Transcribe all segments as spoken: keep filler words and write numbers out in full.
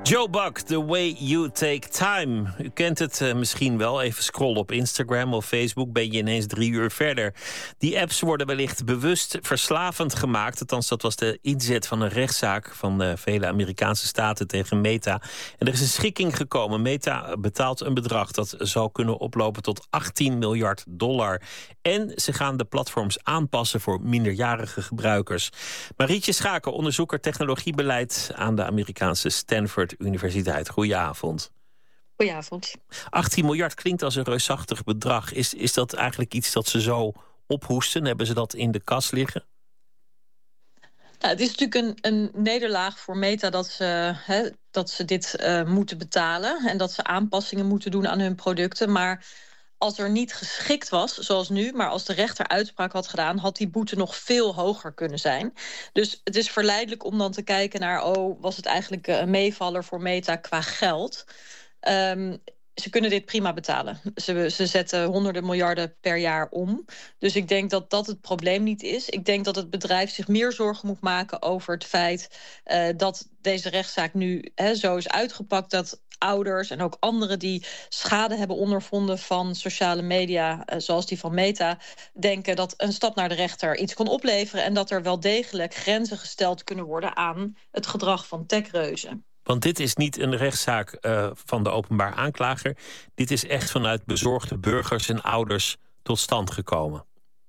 Joe Buck, The Way You Take Time. U kent het uh, misschien wel. Even scrollen op Instagram of Facebook ben je ineens drie uur verder. Die apps worden wellicht bewust verslavend gemaakt. Althans, dat was de inzet van een rechtszaak van uh, vele Amerikaanse staten tegen Meta. En er is een schikking gekomen. Meta betaalt een bedrag dat zal kunnen oplopen tot achttien miljard dollar. En ze gaan de platforms aanpassen voor minderjarige gebruikers. Marietje Schaken, onderzoeker technologiebeleid aan de Amerikaanse Stanford Universiteit. Goedenavond. Goedenavond. achttien miljard klinkt als een reusachtig bedrag. Is, is dat eigenlijk iets dat ze zo ophoesten? Hebben ze dat in de kas liggen? Nou, het is natuurlijk een, een nederlaag voor Meta dat ze, hè, dat ze dit uh, moeten betalen. En dat ze aanpassingen moeten doen aan hun producten. Maar als er niet geschikt was, zoals nu, maar als de rechter uitspraak had gedaan, had die boete nog veel hoger kunnen zijn. Dus het is verleidelijk om dan te kijken naar, oh, was het eigenlijk een meevaller voor Meta qua geld? Um, Ze kunnen dit prima betalen. Ze, ze zetten honderden miljarden per jaar om. Dus ik denk dat dat het probleem niet is. Ik denk dat het bedrijf zich meer zorgen moet maken over het feit uh, dat deze rechtszaak nu he, zo is uitgepakt, dat ouders en ook anderen die schade hebben ondervonden van sociale media, uh, zoals die van Meta, denken dat een stap naar de rechter iets kan opleveren en dat er wel degelijk grenzen gesteld kunnen worden aan het gedrag van techreuzen. Want dit is niet een rechtszaak uh, van de openbaar aanklager. Dit is echt vanuit bezorgde burgers en ouders tot stand gekomen.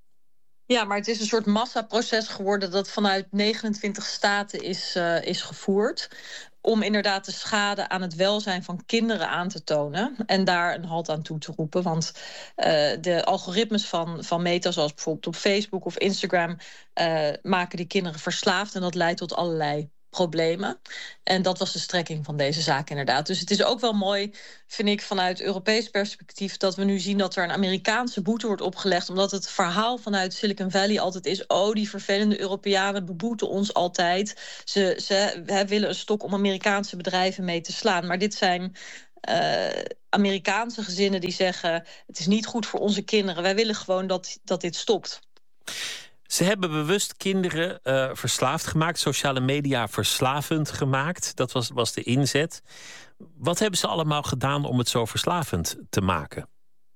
Ja, maar het is een soort massaproces geworden dat vanuit negenentwintig staten is, uh, is gevoerd. Om inderdaad de schade aan het welzijn van kinderen aan te tonen. En daar een halt aan toe te roepen. Want uh, de algoritmes van, van Meta, zoals bijvoorbeeld op Facebook of Instagram, Uh, maken die kinderen verslaafd. En dat leidt tot allerlei problemen. En dat was de strekking van deze zaak inderdaad. Dus het is ook wel mooi, vind ik, vanuit Europees perspectief, dat we nu zien dat er een Amerikaanse boete wordt opgelegd, omdat het verhaal vanuit Silicon Valley altijd is, oh, die vervelende Europeanen beboeten ons altijd. Ze, ze he, willen een stok om Amerikaanse bedrijven mee te slaan. Maar dit zijn Uh, Amerikaanse gezinnen die zeggen, het is niet goed voor onze kinderen. Wij willen gewoon dat, dat dit stopt. Ze hebben bewust kinderen uh, verslaafd gemaakt, sociale media verslavend gemaakt. Dat was, was de inzet. Wat hebben ze allemaal gedaan om het zo verslavend te maken?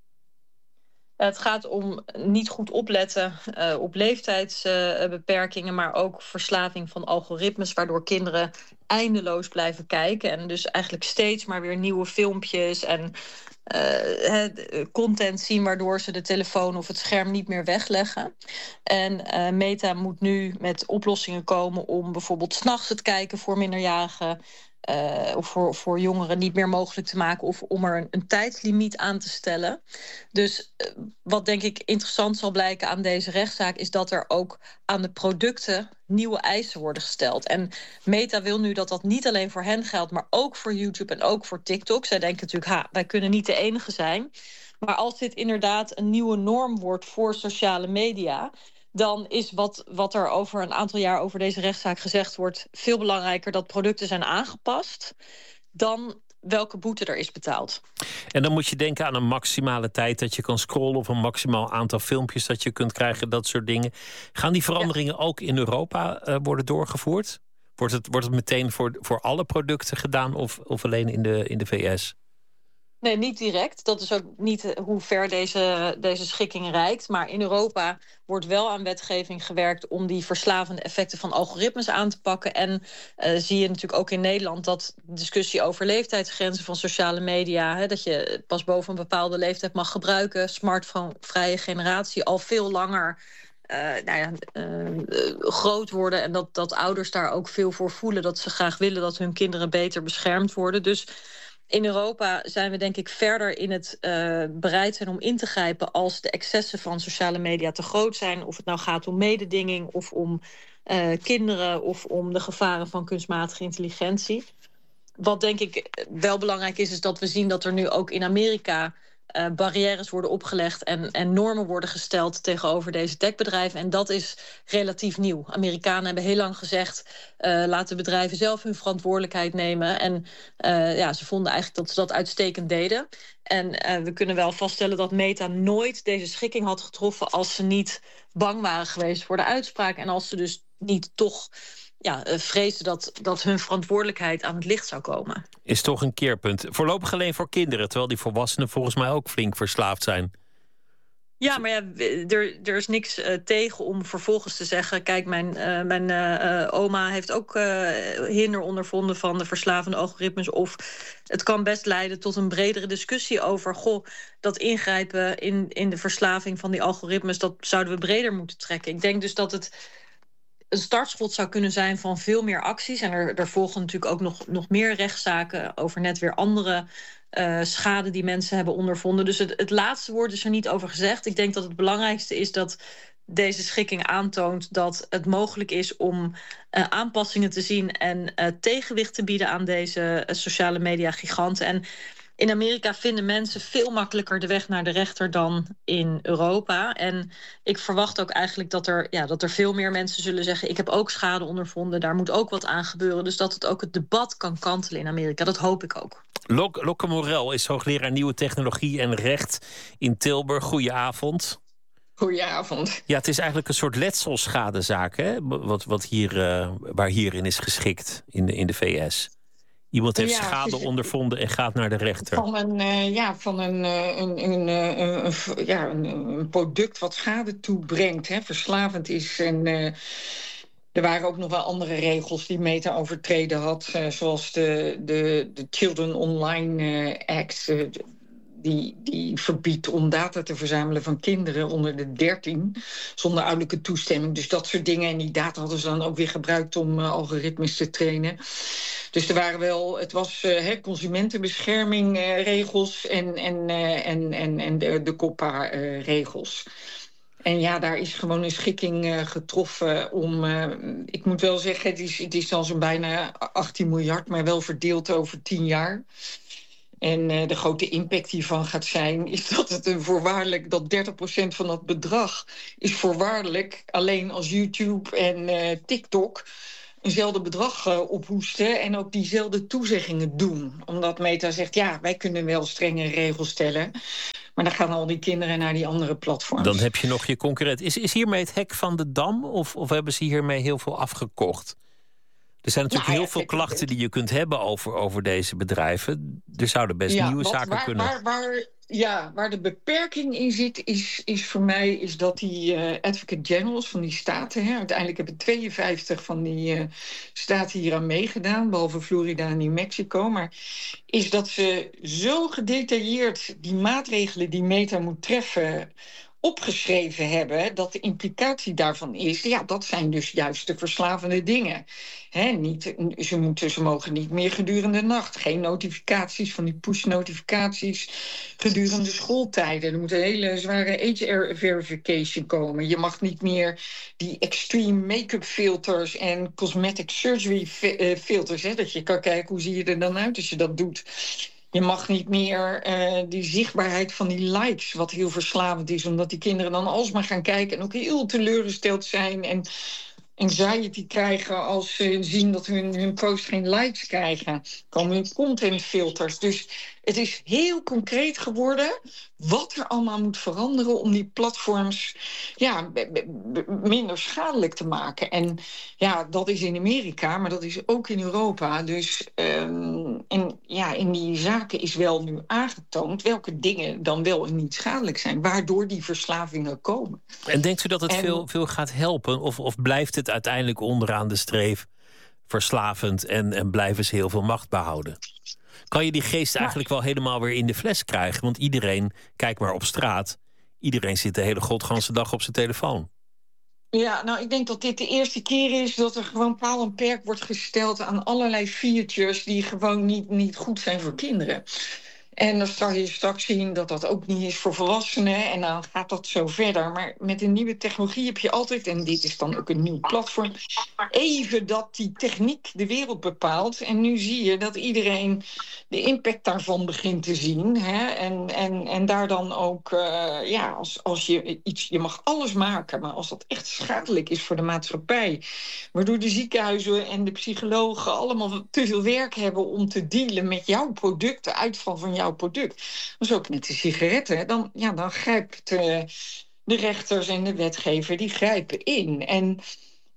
Het gaat om niet goed opletten uh, op leeftijdsbeperkingen, uh, maar ook verslaving van algoritmes, waardoor kinderen eindeloos blijven kijken en dus eigenlijk steeds maar weer nieuwe filmpjes en Uh, content zien, waardoor ze de telefoon of het scherm niet meer wegleggen. En uh, Meta moet nu met oplossingen komen om bijvoorbeeld 's nachts het kijken voor minderjarigen Uh, of voor, voor jongeren niet meer mogelijk te maken, of om er een, een tijdslimiet aan te stellen. Dus uh, wat denk ik interessant zal blijken aan deze rechtszaak is dat er ook aan de producten nieuwe eisen worden gesteld. En Meta wil nu dat dat niet alleen voor hen geldt, maar ook voor YouTube en ook voor TikTok. Zij denken natuurlijk, ha, wij kunnen niet de enige zijn. Maar als dit inderdaad een nieuwe norm wordt voor sociale media, dan is wat, wat er over een aantal jaar over deze rechtszaak gezegd wordt veel belangrijker, dat producten zijn aangepast dan welke boete er is betaald. En dan moet je denken aan een maximale tijd dat je kan scrollen of een maximaal aantal filmpjes dat je kunt krijgen, dat soort dingen. Gaan die veranderingen ja. ook in Europa uh, worden doorgevoerd? Wordt het, wordt het meteen voor, voor alle producten gedaan of, of alleen in de, in de V S? Nee, niet direct. Dat is ook niet hoe ver deze, deze schikking reikt. Maar in Europa wordt wel aan wetgeving gewerkt om die verslavende effecten van algoritmes aan te pakken. En uh, zie je natuurlijk ook in Nederland dat de discussie over leeftijdsgrenzen van sociale media, hè, dat je pas boven een bepaalde leeftijd mag gebruiken, smartphone-vrije generatie, al veel langer Uh, nou ja, uh, groot worden. En dat, dat ouders daar ook veel voor voelen, dat ze graag willen dat hun kinderen beter beschermd worden. Dus in Europa zijn we denk ik verder in het uh, bereid zijn om in te grijpen als de excessen van sociale media te groot zijn. Of het nou gaat om mededinging of om uh, kinderen of om de gevaren van kunstmatige intelligentie. Wat denk ik wel belangrijk is, is dat we zien dat er nu ook in Amerika Uh, barrières worden opgelegd en, en normen worden gesteld tegenover deze techbedrijven. En dat is relatief nieuw. Amerikanen hebben heel lang gezegd, uh, laten bedrijven zelf hun verantwoordelijkheid nemen. En uh, ja, ze vonden eigenlijk dat ze dat uitstekend deden. En uh, we kunnen wel vaststellen dat Meta nooit deze schikking had getroffen als ze niet bang waren geweest voor de uitspraak. En als ze dus niet toch ja, uh, vreesden dat, dat hun verantwoordelijkheid aan het licht zou komen. Is toch een keerpunt. Voorlopig alleen voor kinderen, terwijl die volwassenen volgens mij ook flink verslaafd zijn. Ja, maar ja, er, er is niks uh, tegen om vervolgens te zeggen... kijk, mijn, uh, mijn uh, oma heeft ook uh, hinder ondervonden van de verslavende algoritmes... of het kan best leiden tot een bredere discussie over... goh, dat ingrijpen in, in de verslaving van die algoritmes... dat zouden we breder moeten trekken. Ik denk dus dat het een startschot zou kunnen zijn van veel meer acties. En er, er volgen natuurlijk ook nog, nog meer rechtszaken... over net weer andere... Uh, schade die mensen hebben ondervonden. Dus het, het laatste woord is er niet over gezegd. Ik denk dat het belangrijkste is dat deze schikking aantoont... dat het mogelijk is om uh, aanpassingen te zien... en uh, tegenwicht te bieden aan deze uh, sociale media giganten. En in Amerika vinden mensen veel makkelijker de weg naar de rechter dan in Europa. En ik verwacht ook eigenlijk dat er, ja, dat er veel meer mensen zullen zeggen... ik heb ook schade ondervonden, daar moet ook wat aan gebeuren. Dus dat het ook het debat kan kantelen in Amerika. Dat hoop ik ook. Lok, Lokke Morel is hoogleraar Nieuwe Technologie en Recht in Tilburg. Goedenavond. Goedenavond. Ja, het is eigenlijk een soort letselschadezaak, hè? Wat, wat hier, uh, waar hierin is geschikt in de, in de V S. Iemand heeft ja, schade is, ondervonden en gaat naar de rechter. Van een, uh, ja, van een, uh, een, een, een, een, ja, een, een product wat schade toebrengt, hè, verslavend is. En uh, er waren ook nog wel andere regels die Meta overtreden had. Uh, zoals de, de, de Children Online uh, Act. Uh, Die, die verbiedt om data te verzamelen van kinderen onder de dertien... zonder ouderlijke toestemming. Dus dat soort dingen. En die data hadden ze dan ook weer gebruikt om uh, algoritmes te trainen. Dus er waren wel... Het was uh, consumentenbescherming uh, regels en, en, uh, en, en, en de, de C O P P A-regels. Uh, en ja, daar is gewoon een schikking uh, getroffen om... Uh, ik moet wel zeggen, het is, het is dan zo'n bijna achttien miljard... maar wel verdeeld over tien jaar... En uh, de grote impact hiervan gaat zijn... is dat het een voorwaardelijk... dat dertig procent van dat bedrag is voorwaardelijk... alleen als YouTube en uh, TikTok eenzelfde bedrag uh, ophoesten... en ook diezelfde toezeggingen doen. Omdat Meta zegt, ja, wij kunnen wel strenge regels stellen... maar dan gaan al die kinderen naar die andere platforms. Dan heb je nog je concurrent. Is, is hiermee het hek van de dam? Of, of hebben ze hiermee heel veel afgekocht? Er zijn natuurlijk nou, ja, heel veel klachten die je kunt hebben over, over deze bedrijven. Er zouden best ja, nieuwe zaken waar, kunnen... Waar, waar, ja, waar de beperking in zit, is, is voor mij... is dat die uh, advocate generals van die staten... Hè, uiteindelijk hebben tweeënvijftig van die uh, staten hier aan meegedaan... behalve Florida en New Mexico... maar is dat ze zo gedetailleerd die maatregelen die Meta moet treffen... opgeschreven hebben, dat de implicatie daarvan is... ja, dat zijn dus juist de verslavende dingen. He, niet, ze, moeten, ze mogen niet meer gedurende de nacht. Geen notificaties van die push-notificaties gedurende schooltijden. Er moet een hele zware age verification komen. Je mag niet meer die extreme make-up filters... en cosmetic surgery filters... He, dat je kan kijken hoe zie je er dan uit als je dat doet... Je mag niet meer uh, die zichtbaarheid van die likes, wat heel verslavend is... omdat die kinderen dan alsmaar gaan kijken en ook heel teleurgesteld zijn... en anxiety krijgen als ze zien dat hun, hun post geen likes krijgen. Komen hun contentfilters. Dus het is heel concreet geworden wat er allemaal moet veranderen... om die platforms ja, b- b- minder schadelijk te maken. En ja, dat is in Amerika, maar dat is ook in Europa. Dus um, en, ja, in die zaken is wel nu aangetoond... welke dingen dan wel en niet schadelijk zijn... waardoor die verslavingen komen. En denkt u dat het en, veel, veel gaat helpen? Of, of blijft het uiteindelijk onderaan de streef verslavend... en, en blijven ze heel veel macht behouden? Kan je die geest eigenlijk wel helemaal weer in de fles krijgen? Want iedereen, kijk maar op straat... iedereen zit de hele godganse dag op zijn telefoon. Ja, nou, ik denk dat dit de eerste keer is... dat er gewoon paal en perk wordt gesteld aan allerlei features... die gewoon niet, niet goed zijn voor kinderen. En dan zal je straks zien dat dat ook niet is voor volwassenen. En dan gaat dat zo verder. Maar met een nieuwe technologie heb je altijd... en dit is dan ook een nieuw platform... even dat die techniek de wereld bepaalt. En nu zie je dat iedereen de impact daarvan begint te zien. Hè? En, en, en daar dan ook... Uh, ja, als, als je iets... Je mag alles maken, maar als dat echt schadelijk is voor de maatschappij... waardoor de ziekenhuizen en de psychologen allemaal te veel werk hebben... om te dealen met jouw product, de uitval van jouw product. Dat is ook met de sigaretten. Dan, ja, dan grijpt uh, de rechters en de wetgever, die grijpen in. En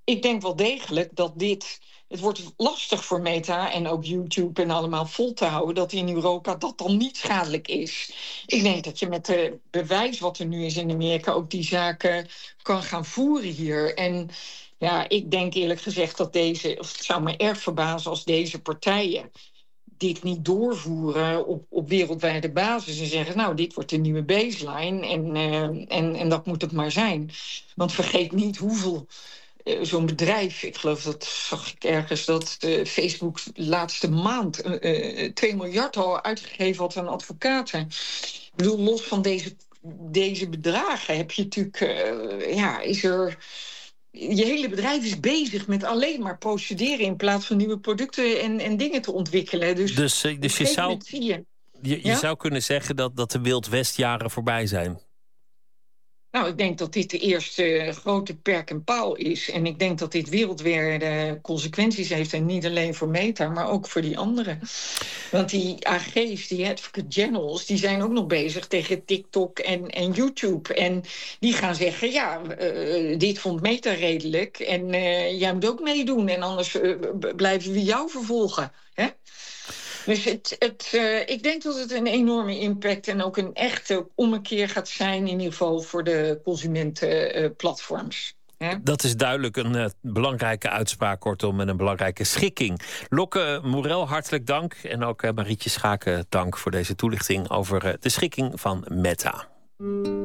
ik denk wel degelijk dat dit... Het wordt lastig voor Meta en ook YouTube en allemaal vol te houden... dat in Europa dat dan niet schadelijk is. Ik denk dat je met het bewijs wat er nu is in Amerika... ook die zaken kan gaan voeren hier. En ja, ik denk eerlijk gezegd dat deze... of het zou me erg verbazen als deze partijen... dit niet doorvoeren op, op wereldwijde basis... en zeggen, nou, dit wordt de nieuwe baseline... en, uh, en, en dat moet het maar zijn. Want vergeet niet hoeveel... Uh, zo'n bedrijf, ik geloof dat zag ik ergens... dat uh, Facebook de laatste maand uh, uh, twee miljard al uitgegeven had aan advocaten. Ik bedoel, los van deze, deze bedragen heb je natuurlijk... Uh, ja, is er... Je hele bedrijf is bezig met alleen maar procederen... in plaats van nieuwe producten en, en dingen te ontwikkelen. Dus, dus, uh, dus je, zou, zie je, je, je ja? zou kunnen zeggen dat, dat de Wild West-jaren voorbij zijn. Nou, ik denk dat dit de eerste grote perk en paal is. En ik denk dat dit wereldwijde consequenties heeft. En niet alleen voor Meta, maar ook voor die anderen. Want die A G's, die Advocate Generals... die zijn ook nog bezig tegen TikTok en, en YouTube. En die gaan zeggen, ja, uh, dit vond Meta redelijk... en uh, jij moet ook meedoen. En anders uh, blijven we jou vervolgen, hè? Dus het, het, uh, ik denk dat het een enorme impact... en ook een echte ommekeer gaat zijn... in ieder geval voor de consumentenplatforms. Uh, dat is duidelijk een uh, belangrijke uitspraak, kortom... en een belangrijke schikking. Lokke Morel, hartelijk dank. En ook uh, Marietje Schaken, dank voor deze toelichting... over uh, de schikking van Meta.